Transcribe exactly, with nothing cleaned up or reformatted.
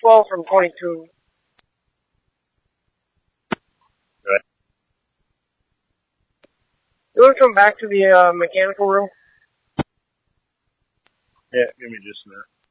twelve from twenty-two. Good. You want to come back to the uh, mechanical room? Yeah, give me just a minute.